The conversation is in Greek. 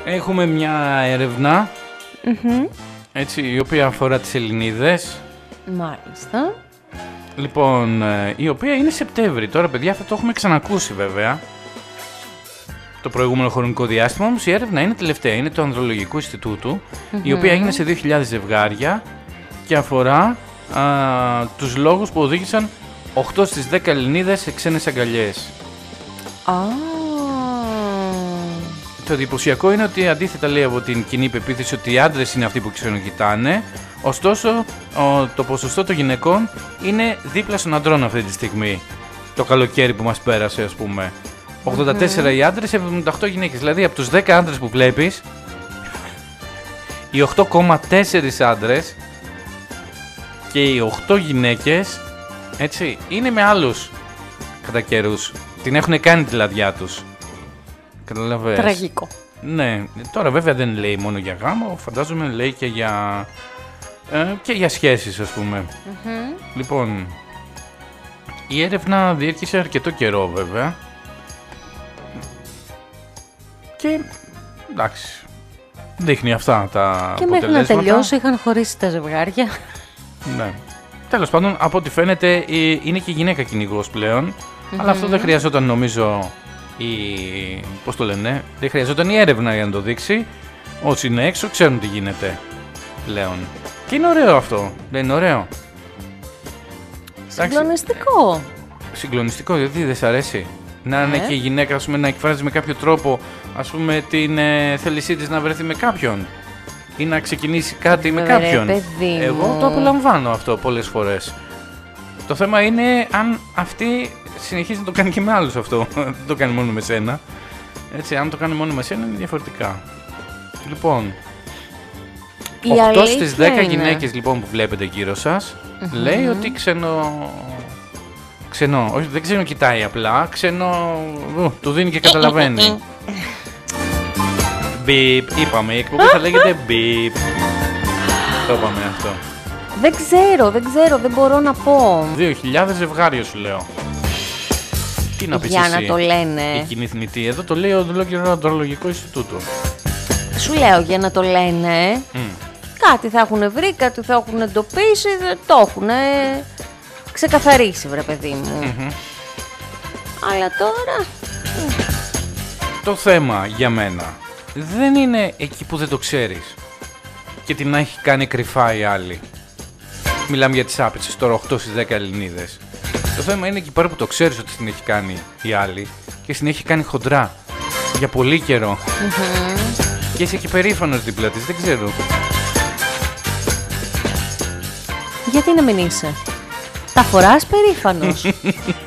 Έχουμε μια έρευνα, έτσι, η οποία αφορά τις Ελληνίδες. Μάλιστα. Λοιπόν, η οποία είναι Σεπτέμβρη. Τώρα, παιδιά, αυτό το έχουμε ξανακούσει βέβαια το προηγούμενο χρονικό διάστημα, όμως η έρευνα είναι τελευταία. Είναι του Ανδρολογικού Ινστιτούτου, η οποία έγινε σε 2.000 ζευγάρια και αφορά τους λόγους που οδήγησαν 8 στις 10 Ελληνίδες σε ξένες αγκαλιές. Το εντυπωσιακό είναι ότι αντίθετα, λέει, από την κοινή πεποίθηση ότι οι άντρες είναι αυτοί που ξενοκοιτάνε, ωστόσο το ποσοστό των γυναικών είναι δίπλα στον αντρών αυτή τη στιγμή. Το καλοκαίρι που μας πέρασε, ας πούμε. 84 οι άντρες, 78 γυναίκες. Δηλαδή από τους 10 άντρες που βλέπεις, οι 8,4 άντρες και οι 8 γυναίκες, έτσι, είναι με άλλους κατά καιρούς. Την έχουν κάνει τη λαδιά τους. Καταλαβαίνεις. Τραγικό. Ναι, τώρα βέβαια δεν λέει μόνο για γάμο, φαντάζομαι λέει και για σχέσεις, ας πούμε. Λοιπόν, η έρευνα διήρκησε αρκετό καιρό βέβαια. Και εντάξει, δείχνει αυτά τα αποτελέσματα. Και μέχρι να τελειώσει είχαν χωρίσει τα ζευγάρια. Ναι. Τέλος πάντων, από ό,τι φαίνεται είναι και γυναίκα κυνηγός πλέον. Αλλά αυτό δεν χρειαζόταν, νομίζω, πώς το λένε, δεν χρειαζόταν η έρευνα για να το δείξει. Όσοι είναι έξω ξέρουν τι γίνεται πλέον. Και είναι ωραίο αυτό, δεν είναι ωραίο? Συγκλονιστικό. Συγκλονιστικό, γιατί δεν σ' αρέσει? Να είναι και η γυναίκα, ας πούμε, να εκφράζει με κάποιο τρόπο, ας πούμε, την θέλησή της να βρεθεί με κάποιον ή να ξεκινήσει κάτι με κάποιον. Εγώ το απολαμβάνω αυτό πολλές φορές. Το θέμα είναι αν αυτή συνεχίζει να το κάνει και με άλλους αυτό. Δεν το κάνει μόνο με σένα. Έτσι, αν το κάνει μόνο με σένα είναι διαφορετικά. Λοιπόν, 8 στις 10 γυναίκες λοιπόν που βλέπετε γύρω σας, λέει ότι όχι, δεν ξενοκοιτάει απλά, του δίνει και καταλαβαίνει. Μπιπ, είπαμε, η εκπομπή θα λέγεται μπιπ. Το είπαμε αυτό. Δεν ξέρω, δεν μπορώ να πω. 2.000 ζευγάρια σου λέω. Τι να πεις για εσύ, να το λένε. Η κοινή θνητή, εδώ το λέει ο Ανδρολογικό Ινστιτούτο. Σου λέω για να το λένε. Κάτι θα έχουν βρει, κάτι θα έχουν εντοπίσει, το έχουν ξεκαθαρίσει, βρε παιδί μου. Αλλά τώρα... Το θέμα για μένα δεν είναι εκεί που δεν το ξέρεις και την έχει κάνει κρυφά η άλλη. Μιλάμε για τις άπετσες τώρα 8 στις 10 Ελληνίδες. Το θέμα είναι εκεί πέρα που το ξέρεις ότι την έχει κάνει η άλλη και την έχει κάνει χοντρά για πολύ καιρό. Και είσαι και περήφανος δίπλα της, δεν ξέρω. Γιατί να μην είσαι? Τα φοράς περήφανος.